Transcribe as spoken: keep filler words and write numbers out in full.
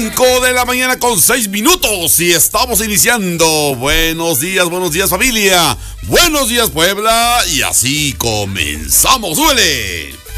cinco de la mañana con seis minutos y estamos iniciando. Buenos días, buenos días familia. Buenos días Puebla y así comenzamos. ¡Súbele!